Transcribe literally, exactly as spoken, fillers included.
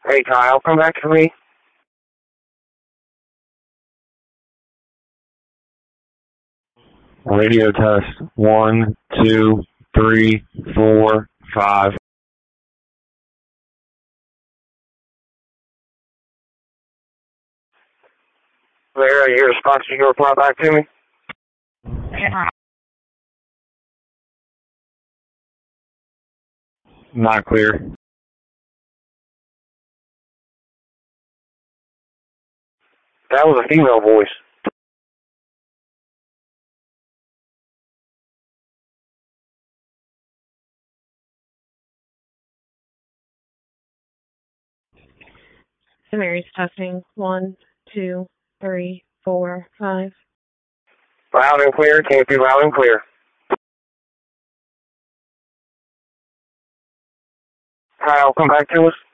Hey, Kyle, come back to me. Radio test. One, two, three, four, five. There, your response, you can reply back to me? Not clear. That was a female voice. Mary's testing. One, two, three, four, five. Loud and clear. Can you be loud and clear? Kyle, come back to us.